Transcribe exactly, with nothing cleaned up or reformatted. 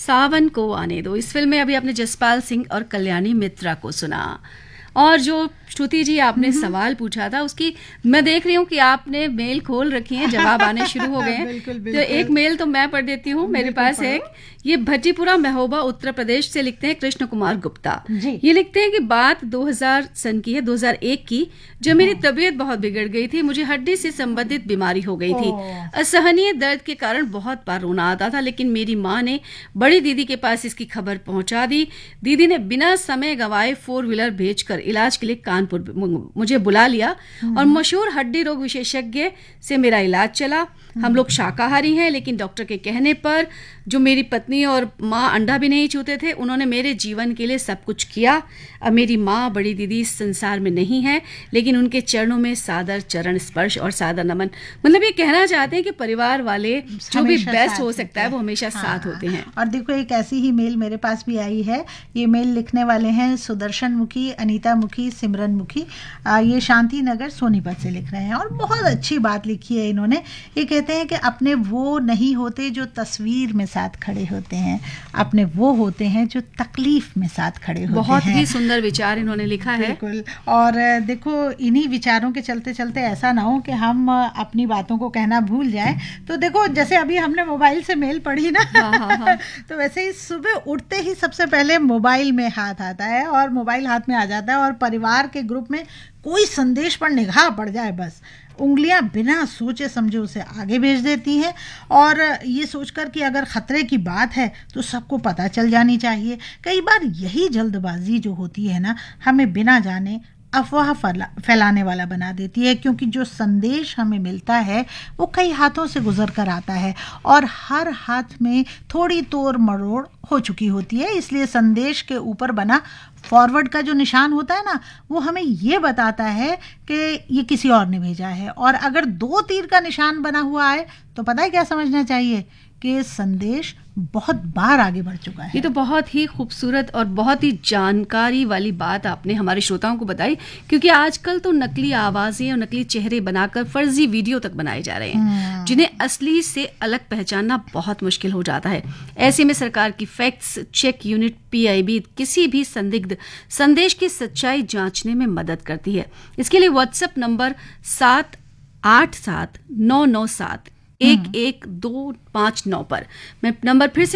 सावन को आने दो। इस फिल्म में अभी आपने जसपाल सिंह और कल्याणी मित्रा को सुना। और जो श्रुति जी आपने सवाल पूछा था उसकी मैं देख रही हूँ कि आपने मेल खोल रखी है, जवाब आने शुरू हो गए हैं। बिल्कुल, तो बिल्कुल। एक मेल तो मैं पढ़ देती हूँ, मेरे पास एक, ये भट्टीपुरा महोबा उत्तर प्रदेश से लिखते हैं कृष्ण कुमार गुप्ता जी। ये लिखते हैं कि बात दो हज़ार सन की है, दो हज़ार एक की, जब मेरी तबीयत बहुत बिगड़ गई थी। मुझे हड्डी से संबंधित बीमारी हो गई थी। असहनीय दर्द के कारण बहुत बार रोना आता था, लेकिन मेरी माँ ने बड़ी दीदी के पास इसकी खबर पहुंचा दी। दीदी ने बिना समय गंवाए फोर व्हीलर भेजकर इलाज के लिए कानपुर मुझे बुला लिया और मशहूर हड्डी रोग विशेषज्ञ से मेरा इलाज चला। हम लोग शाकाहारी हैं, लेकिन डॉक्टर के कहने पर, जो मेरी पत्नी और माँ अंडा भी नहीं छूते थे, उन्होंने मेरे जीवन के लिए सब कुछ किया। अब मेरी माँ बड़ी दीदी इस संसार में नहीं है, लेकिन उनके चरणों में सादर चरण स्पर्श और सादर नमन। मतलब ये कहना चाहते हैं कि परिवार वाले जो भी बेस्ट हो सकता है वो हमेशा हाँ। साथ होते हैं। और देखो एक ऐसी ही मेल मेरे पास भी आई है। ये मेल लिखने वाले हैं सुदर्शन मुखी, अनीता मुखी, सिमरन मुखी। आ, ये शांति नगर सोनीपत से लिख रहे हैं और बहुत अच्छी बात लिखी है इन्होंने। ये कहते हैं कि अपने वो नहीं होते जो तस्वीर में साथ खड़े होते हैं, अपने वो होते हैं जो तकलीफ में साथ खड़े होते बहुत हैं। ही सुंदर विचार इन्होंने लिखा है। बिल्कुल। और देखो इन्हीं विचारों के चलते चलते ऐसा ना हो कि हम अपनी बातों को कहना भूल जाएं। तो देखो जैसे अभी हमने मोबाइल से मेल पढ़ी ना हाँ, हाँ, हाँ। तो वैसे ही सुबह उठते ही सबसे पहले मोबाइल में हाथ आता है और मोबाइल हाथ में आ जाता है और परिवार के ग्रुप में कोई संदेश पर निगाह पड़ जाए, बस उंगलियां बिना सोचे समझे उसे आगे भेज देती हैं और ये सोचकर कि अगर खतरे की बात है तो सबको पता चल जानी चाहिए। कई बार यही जल्दबाजी जो होती है ना, हमें बिना जाने अफवाह फैलाने वाला बना देती है, क्योंकि जो संदेश हमें मिलता है वो कई हाथों से गुजर कर आता है और हर हाथ में थोड़ी तोड़ मरोड़ हो चुकी होती है। इसलिए संदेश के ऊपर बना फॉरवर्ड का जो निशान होता है ना, वो हमें ये बताता है कि ये किसी और ने भेजा है। और अगर दो तीर का निशान बना हुआ है तो पता है क्या समझना चाहिए कि संदेश बहुत बार आगे बढ़ चुका है। ये तो बहुत ही खूबसूरत और बहुत ही जानकारी वाली बात आपने हमारे श्रोताओं को बताई, क्योंकि आजकल तो नकली आवाजें और नकली चेहरे बनाकर फर्जी वीडियो तक बनाए जा रहे हैं, जिन्हें असली से अलग पहचानना बहुत मुश्किल हो जाता है। ऐसे में सरकार की फैक्ट्स चेक यूनिट पीआईबी किसी भी संदिग्ध संदेश की सच्चाई जांचने में मदद करती है। इसके लिए व्हाट्सएप नंबर सात आठ सात नौ नौ सात एक एक दो पाँच नौ पर, मैं नंबर फिर से